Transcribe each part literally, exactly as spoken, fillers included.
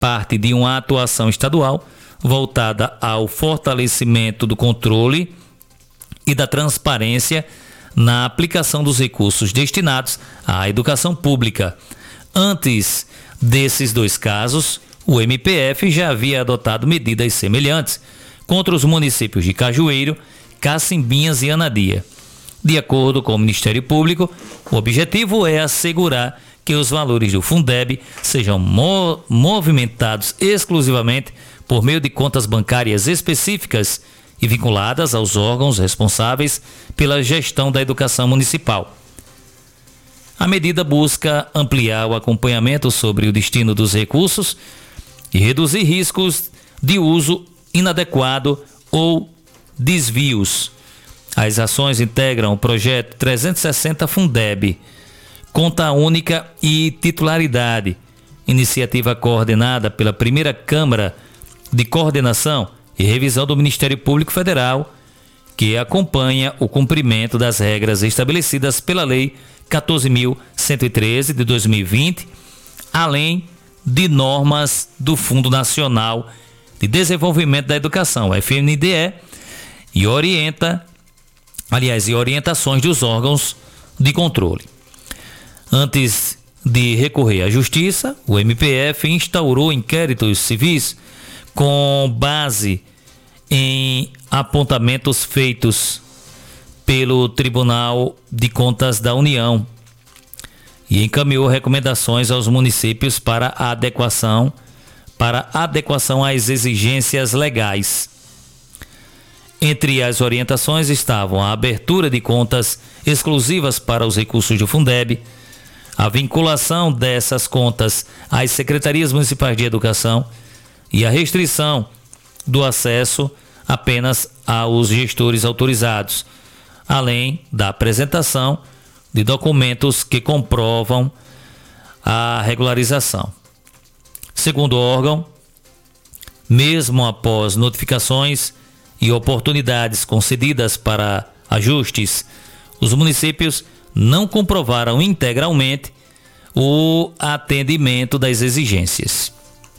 parte de uma atuação estadual voltada ao fortalecimento do controle e da transparência na aplicação dos recursos destinados à educação pública. Antes desses dois casos, o M P F já havia adotado medidas semelhantes contra os municípios de Cajueiro, Cacimbinhas e Anadia. De acordo com o Ministério Público, o objetivo é assegurar que os valores do Fundeb sejam mo- movimentados exclusivamente por meio de contas bancárias específicas e vinculadas aos órgãos responsáveis pela gestão da educação municipal. A medida busca ampliar o acompanhamento sobre o destino dos recursos e reduzir riscos de uso inadequado ou desvios. As ações integram o projeto trezentos e sessenta Fundeb, conta única e titularidade, iniciativa coordenada pela primeira Câmara de Coordenação e Revisão do Ministério Público Federal, que acompanha o cumprimento das regras estabelecidas pela Lei quatorze mil cento e treze de dois mil e vinte, além de normas do Fundo Nacional de Desenvolvimento da Educação, F N D E, e orienta, aliás, e orientações dos órgãos de controle. Antes de recorrer à Justiça, o M P F instaurou inquéritos civis com base em apontamentos feitos pelo Tribunal de Contas da União e encaminhou recomendações aos municípios para a adequação, para adequação às exigências legais. Entre as orientações estavam a abertura de contas exclusivas para os recursos do Fundeb, a vinculação dessas contas às secretarias municipais de educação e a restrição do acesso apenas aos gestores autorizados, além da apresentação de documentos que comprovam a regularização. Segundo o órgão, mesmo após notificações e oportunidades concedidas para ajustes, os municípios não comprovaram integralmente o atendimento das exigências.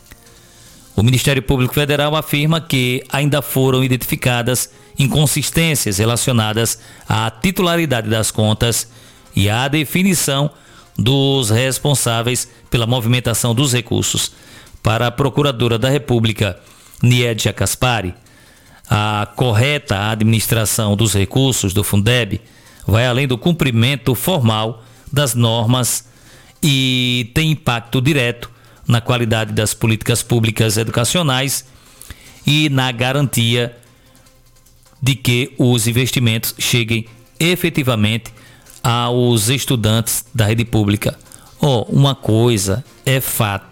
O Ministério Público Federal afirma que ainda foram identificadas inconsistências relacionadas à titularidade das contas e à definição dos responsáveis pela movimentação dos recursos. Para a Procuradora da República, Niedja Caspari, a correta administração dos recursos do Fundeb vai além do cumprimento formal das normas e tem impacto direto na qualidade das políticas públicas educacionais e na garantia de que os investimentos cheguem efetivamente aos estudantes da rede pública. Oh, uma coisa é fato.